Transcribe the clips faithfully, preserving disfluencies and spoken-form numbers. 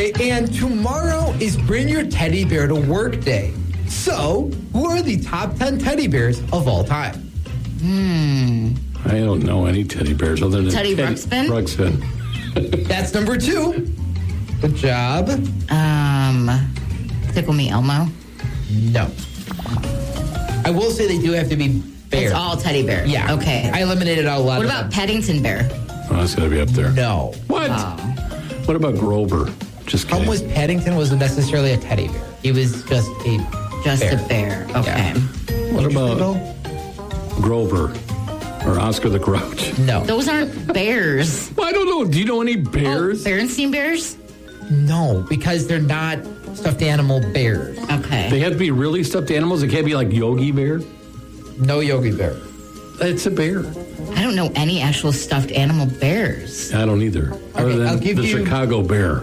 Okay, and tomorrow is Bring Your Teddy Bear to Work Day. So, who are the top ten teddy bears of all time? Hmm. I don't know any teddy bears other than Teddy Ruxpin? Ruxpin. That's number two. Good job. Um, Tickle Me Elmo. No. I will say they do have to be bears. It's all teddy bear. Yeah. Okay. I eliminated out a lot What of about them. Paddington Bear? Oh, that's got to be up there. No. What? Oh. What about Grover? Just Problem kidding. was Paddington wasn't necessarily a teddy bear. He was just a Just bear. a bear. Okay. Yeah. What about Bill? Grover or Oscar the Grouch? No. Those aren't bears. Well, I don't know. Do you know any Oh, bears? Berenstein Bears? No, because they're not stuffed animal bears. Okay. They have to be really stuffed animals. It can't be like Yogi Bear. No Yogi Bear. It's a bear. I don't know any actual stuffed animal bears. I don't either. Other Okay, than I'll give the you- Chicago Bear.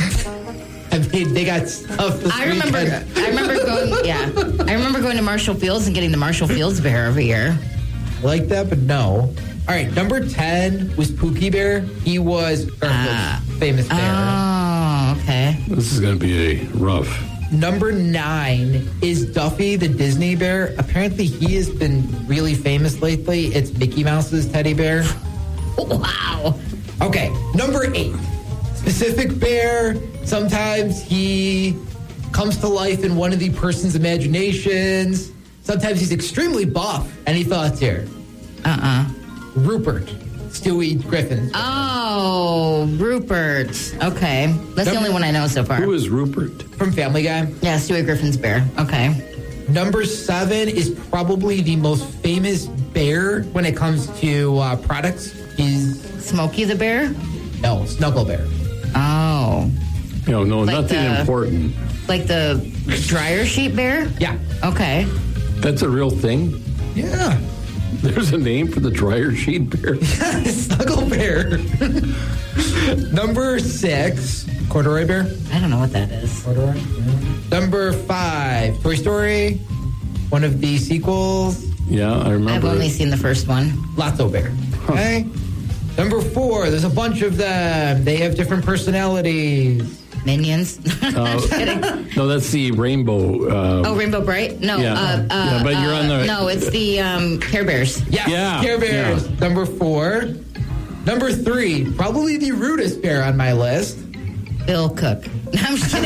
I mean, they got stuff this I remember weekend. I remember going yeah. I remember going to Marshall Fields and getting the Marshall Fields bear every year. Like that, but no. All right, number ten was Pookie Bear. He was Garfield's Ah. famous bear. Oh, okay. This is going to be a rough. Number nine is Duffy the Disney Bear. Apparently, he has been really famous lately. It's Mickey Mouse's teddy bear. Wow. Okay, number eight, specific bear. Sometimes he comes to life in one of the person's imaginations. Sometimes he's extremely buff. Any thoughts here? Uh-uh. Rupert, Stewie Griffin. Oh, Rupert. Okay. That's the only one I know so far. Who is Rupert? From Family Guy. Yeah, Stewie Griffin's bear. Okay. Number seven is probably the most famous bear when it comes to uh, products. He's, Smokey the bear? no, Snuggle Bear. Oh. No, no, Like nothing the- important. Like the dryer sheet bear? Yeah. Okay. That's a real thing? Yeah. There's a name for the dryer sheet bear? Snuggle Bear. Number six, Corduroy Bear. I don't know what that is. Corduroy. Number five, Toy Story. One of the sequels, Yeah, I remember. I've only it. seen the first one. Lotso Bear. Okay. Number four, there's a bunch of them. They have different personalities. Minions. Uh, Just kidding. No, that's the Rainbow. Uh, Oh, Rainbow Bright? No. Yeah. Uh, uh, Yeah, but you're uh, on the- No, it's the um, Care Bears. Yes, Yeah, Care Bears. yeah. Number four. Number three, probably the rudest bear on my list. Bill Cook. No, I'm just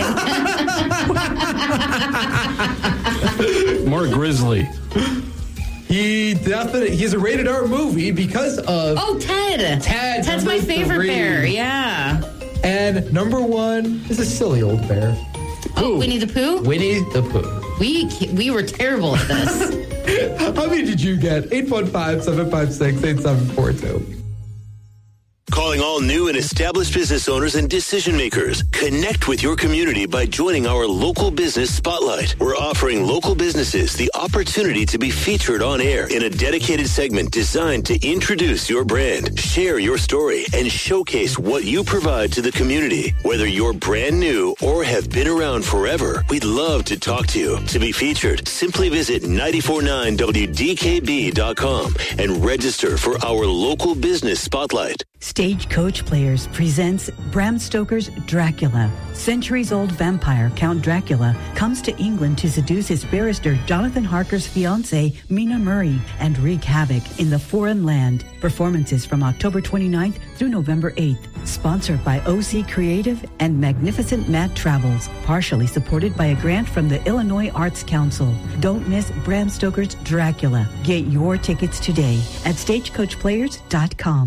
kidding. More grizzly. He definitely, he's a rated R movie because of, Oh, Ted. Ted, Ted's my number favorite three. bear. Yeah. and number one is a silly old bear, Oh, Winnie the Pooh? Winnie the Pooh. We we were terrible at this. How many did you get? eight one five, seven five six, eight seven four two. Calling all new and established business owners and decision makers. Connect with your community by joining our local business spotlight. We're offering local businesses the opportunity to be featured on air in a dedicated segment designed to introduce your brand, share your story, and showcase what you provide to the community. Whether you're brand new or have been around forever, we'd love to talk to you. To be featured, simply visit nine four nine W D K B dot com and register for our local business spotlight. Stagecoach Players presents Bram Stoker's Dracula. Centuries-old vampire Count Dracula comes to England to seduce his barrister Jonathan Harker's fiancée, Mina Murray, and wreak havoc in the foreign land. Performances from October twenty-ninth through November eighth. Sponsored by O C Creative and Magnificent Matt Travels. Partially supported by a grant from the Illinois Arts Council. Don't miss Bram Stoker's Dracula. Get your tickets today at stagecoach players dot com.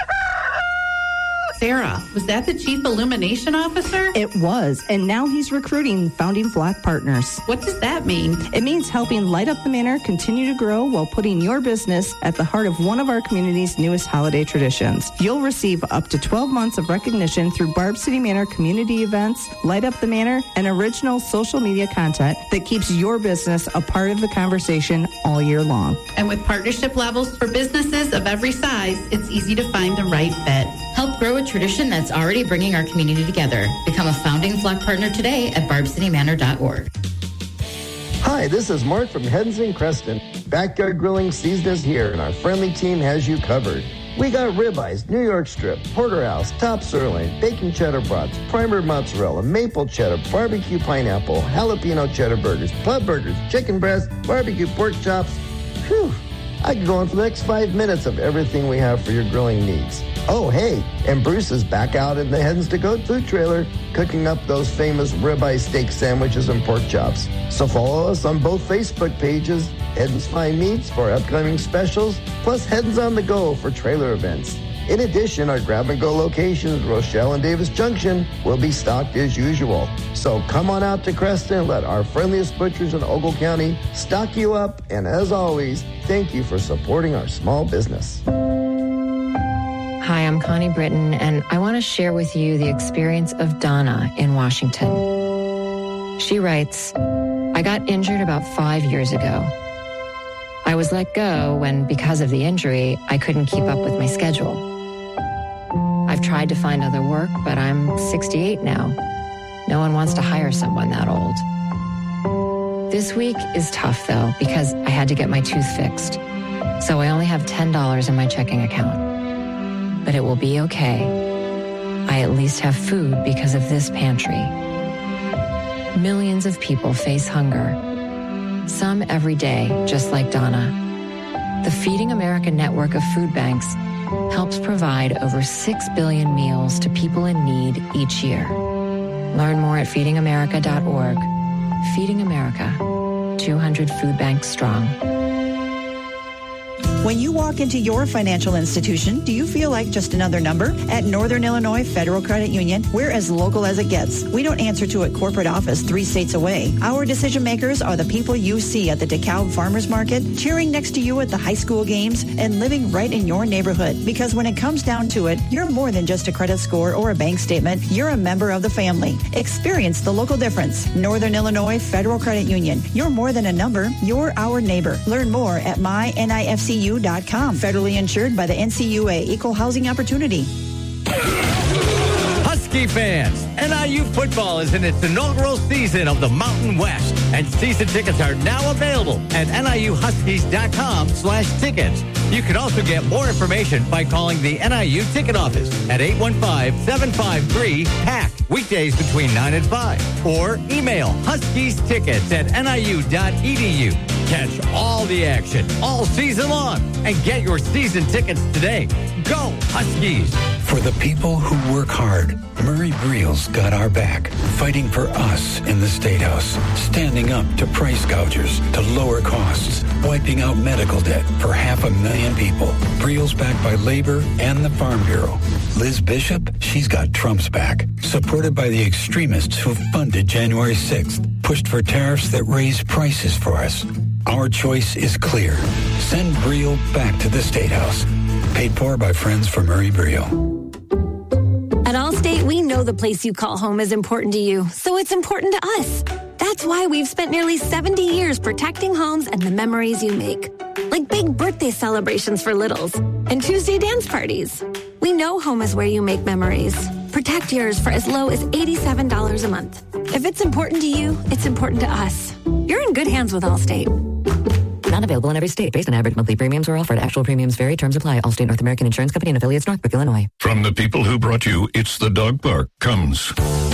Sarah, was that the Chief Illumination Officer? It was, and now he's recruiting Founding Black Partners. What does that mean? It means helping Light Up the Manor continue to grow while putting your business at the heart of one of our community's newest holiday traditions. You'll receive up to twelve months of recognition through Barb City Manor community events, Light Up the Manor, and original social media content that keeps your business a part of the conversation all year long. And with partnership levels for businesses of every size, it's easy to find the right fit. Help grow a tradition that's already bringing our community together. Become a founding flock partner today at barb city manor dot org. Hi, this is Mark from Hens and Creston. Backyard grilling season is here, and our friendly team has you covered. We got ribeyes, New York strip, porterhouse, top sirloin, bacon cheddar brats, primer mozzarella, maple cheddar, barbecue pineapple, jalapeno cheddar burgers, pub burgers, chicken breast, barbecue pork chops. Whew. I could go on for the next five minutes of everything we have for your grilling needs. Oh, hey, and Bruce is back out in the Heddens to Goat food trailer cooking up those famous ribeye steak sandwiches and pork chops. So follow us on both Facebook pages, Heddens Fine Meats for upcoming specials, plus Heddens on the Go for trailer events. In addition, our grab-and-go locations, Rochelle and Davis Junction, will be stocked as usual. So come on out to Creston and let our friendliest butchers in Ogle County stock you up. And as always, thank you for supporting our small business. Hi, I'm Connie Britton, and I want to share with you the experience of Donna in Washington. She writes, I got injured about five years ago. I was let go when, because of the injury, I couldn't keep up with my schedule. I've tried to find other work, but I'm sixty-eight now. No one wants to hire someone that old. This week is tough, though, because I had to get my tooth fixed. So I only have ten dollars in my checking account. But it will be okay. I at least have food because of this pantry. Millions of people face hunger. Some every day, just like Donna. The Feeding America network of food banks helps provide over six billion meals to people in need each year. Learn more at feeding america dot org. Feeding America, two hundred food banks strong. When you walk into your financial institution, do you feel like just another number? At Northern Illinois Federal Credit Union, we're as local as it gets. We don't answer to a corporate office three states away. Our decision makers are the people you see at the DeKalb Farmers Market, cheering next to you at the high school games, and living right in your neighborhood. Because when it comes down to it, you're more than just a credit score or a bank statement. You're a member of the family. Experience the local difference. Northern Illinois Federal Credit Union. You're more than a number. You're our neighbor. Learn more at my N I F C U dot com. Federally insured by the N C U A Equal Housing Opportunity. Husky fans, N I U football is in its inaugural season of the Mountain West, and season tickets are now available at N I U Huskies dot com slash tickets. You can also get more information by calling the N I U ticket office at eight one five, seven five three, P A C, weekdays between nine and five, or email Huskies Tickets at N I U dot E D U. Catch all the action all season long and get your season tickets today. Go Huskies! For the people who work hard, Murray Briel's got our back, fighting for us in the State House, standing up to price gougers to lower costs, wiping out medical debt for half a million people. Briel's backed by labor and the Farm Bureau. Liz Bishop, she's got Trump's back, supported by the extremists who funded January sixth, pushed for tariffs that raise prices for us. Our choice is clear. Send Briel back to the State House. Paid for by Friends for Murray Briel. At Allstate, we know the place you call home is important to you, so it's important to us. That's why we've spent nearly seventy years protecting homes and the memories you make. Like big birthday celebrations for littles and Tuesday dance parties. We know home is where you make memories. Protect yours for as low as eighty-seven dollars a month. If it's important to you, it's important to us. You're in good hands with Allstate. Not available in every state. Based on average monthly premiums or offered. Actual premiums vary. Terms apply. Allstate North American Insurance Company and affiliates, Northbrook, Illinois. From the people who brought you It's the Dog Park comes